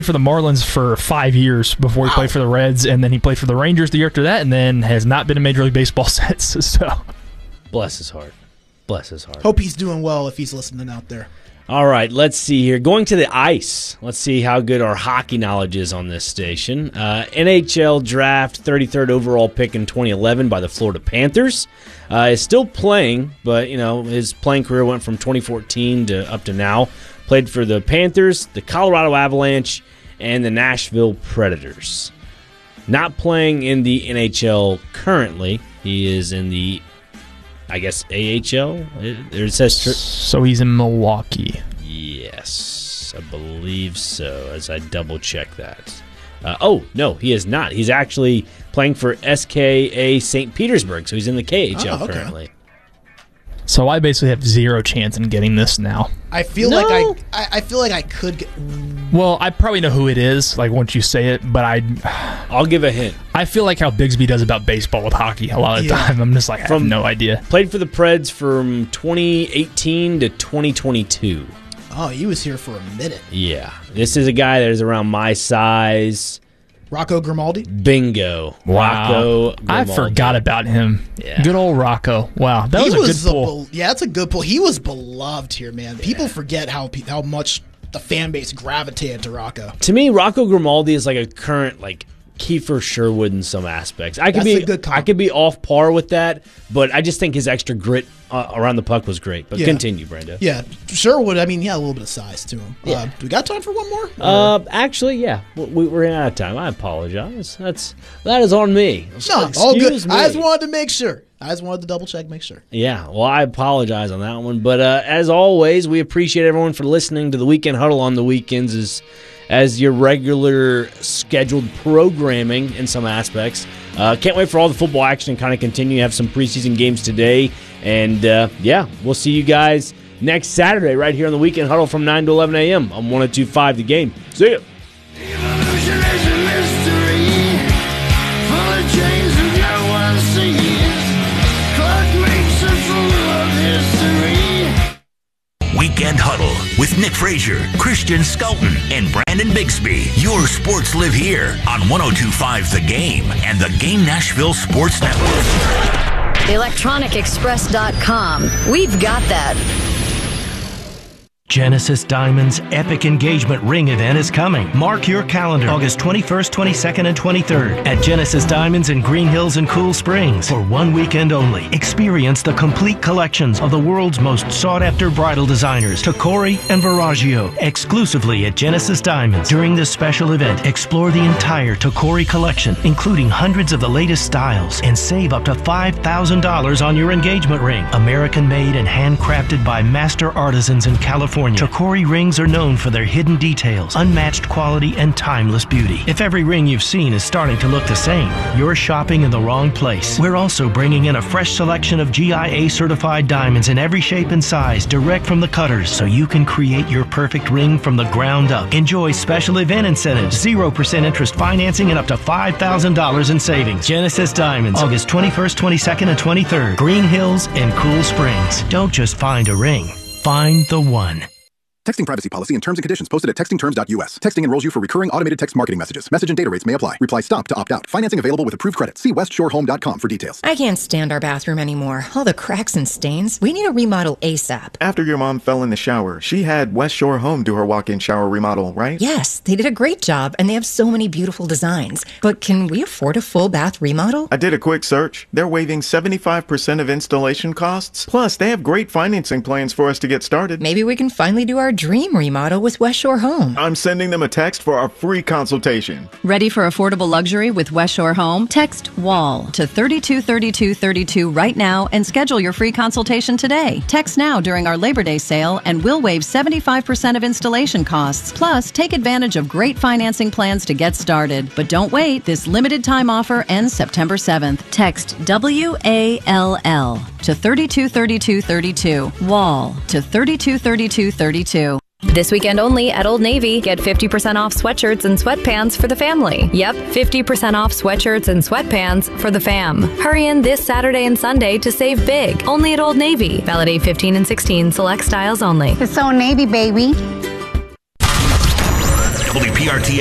for the Marlins for 5 years before he played for the Reds, and then he played for the Rangers the year after that, and then has not been in Major League Baseball since. So, bless his heart. Bless his heart. Hope he's doing well if he's listening out there. All right, let's see here. Going to the ice. Let's see how good our hockey knowledge is on this station. NHL draft, 33rd overall pick in 2011 by the Florida Panthers. Is still playing, but his playing career went from 2014 to up to now. Played for the Panthers, the Colorado Avalanche, and the Nashville Predators. Not playing in the NHL currently. He is in the, I guess, AHL? It says so he's in Milwaukee. Yes, I believe so, as I double-check that. No, he is not. He's actually playing for SKA St. Petersburg, so he's in the KHL currently. So I basically have zero chance in getting this now. I feel like I could get... Well, I probably know who it is, like once you say it, but I'll give a hint. I feel like how Bigsby does about baseball with hockey a lot of the time. I'm just like, I have no idea. Played for the Preds from 2018 to 2022. Oh, he was here for a minute. Yeah. This is a guy that is around my size. Rocco Grimaldi? Bingo. Wow. Rocco Grimaldi. I forgot about him. Yeah. Good old Rocco. Wow. That was a good pull. That's a good pull. He was beloved here, man. Yeah. People forget how much the fan base gravitated to Rocco. To me, Rocco Grimaldi is like a current, Kiefer Sherwood in some aspects. I could be off par with that, but I just think his extra grit around the puck was great. But continue, Brando. Yeah, Sherwood, he had a little bit of size to him. Yeah. Do we got time for one more? Actually, yeah. We're out of time. I apologize. That is on me. No, all good. I just wanted to make sure. I just wanted to double check, make sure. Yeah, well, I apologize on that one. But as always, we appreciate everyone for listening to the Weekend Huddle on the weekends as your regular scheduled programming in some aspects. Can't wait for all the football action to kind of continue. Have some preseason games today. And, we'll see you guys next Saturday right here on the Weekend Huddle from 9 to 11 a.m. on 102.5 The Game. See ya. Weekend Huddle with Nick Frazier, Christian Skelton, and Brandon Bigsby. Your sports live here on 102.5 The Game and the Game Nashville Sports Network. ElectronicExpress.com. We've got that. Genesis Diamonds' epic engagement ring event is coming. Mark your calendar, August 21st, 22nd, and 23rd at Genesis Diamonds in Green Hills and Cool Springs for 1 weekend only. Experience the complete collections of the world's most sought-after bridal designers, Tacori and Verragio, exclusively at Genesis Diamonds. During this special event, explore the entire Tacori collection, including hundreds of the latest styles, and save up to $5,000 on your engagement ring. American-made and handcrafted by master artisans in California. Tacori rings are known for their hidden details, unmatched quality, and timeless beauty. If every ring you've seen is starting to look the same, you're shopping in the wrong place. We're also bringing in a fresh selection of GIA-certified diamonds in every shape and size, direct from the cutters, so you can create your perfect ring from the ground up. Enjoy special event incentives, 0% interest financing, and up to $5,000 in savings. Genesis Diamonds, August 21st, 22nd, and 23rd, Green Hills and Cool Springs. Don't just find a ring. Find the one. Texting privacy policy and terms and conditions posted at textingterms.us. Texting enrolls you for recurring automated text marketing messages. Message and data rates may apply. Reply STOP to opt out. Financing available with approved credit. See westshorehome.com for details. I can't stand our bathroom anymore. All the cracks and stains. We need a remodel ASAP. After your mom fell in the shower, she had West Shore Home do her walk-in shower remodel, right? Yes, they did a great job, and they have so many beautiful designs. But can we afford a full bath remodel? I did a quick search. They're waiving 75% of installation costs. Plus, they have great financing plans for us to get started. Maybe we can finally do our dream remodel with West Shore Home. I'm sending them a text for our free consultation. Ready for affordable luxury with West Shore Home? Text WALL to 323232 right now and schedule your free consultation today. Text now during our Labor Day sale and we'll waive 75% of installation costs. Plus, take advantage of great financing plans to get started. But don't wait. This limited time offer ends September 7th. Text WALL to 323232. WALL to 323232. This weekend only at Old Navy, get 50% off sweatshirts and sweatpants for the family. Yep, 50% off sweatshirts and sweatpants for the fam. Hurry in this Saturday and Sunday to save big. Only at Old Navy. Valid 8/15 and 16. Select styles only. It's Old Navy, baby. WPRT